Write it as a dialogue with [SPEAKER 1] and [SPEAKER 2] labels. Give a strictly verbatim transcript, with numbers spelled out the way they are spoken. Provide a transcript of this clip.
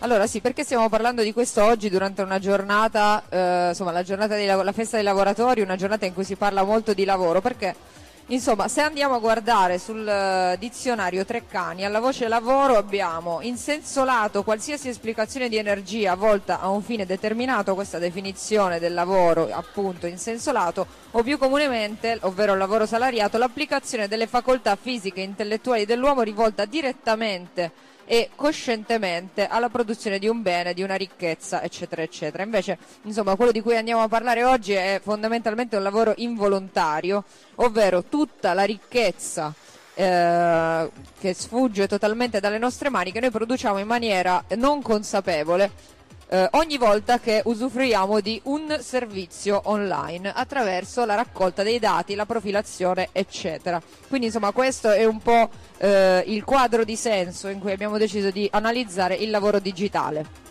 [SPEAKER 1] Allora sì, perché stiamo parlando di questo oggi durante una giornata, eh, insomma la giornata dei lav- la festa dei lavoratori, una giornata in cui si parla molto di lavoro, perché insomma se andiamo a guardare sul eh, dizionario Treccani alla voce lavoro abbiamo in senso lato qualsiasi esplicazione di energia volta a un fine determinato, questa definizione del lavoro appunto in senso lato, o più comunemente, ovvero il lavoro salariato, l'applicazione delle facoltà fisiche e intellettuali dell'uomo rivolta direttamente e coscientemente alla produzione di un bene, di una ricchezza, eccetera, eccetera. Invece, insomma, quello di cui andiamo a parlare oggi è fondamentalmente un lavoro involontario, ovvero tutta la ricchezza eh, che sfugge totalmente dalle nostre mani, che noi produciamo in maniera non consapevole eh, ogni volta che usufruiamo di un servizio online attraverso la raccolta dei dati, la profilazione, eccetera. Quindi insomma questo è un po' eh, il quadro di senso in cui abbiamo deciso di analizzare il lavoro digitale.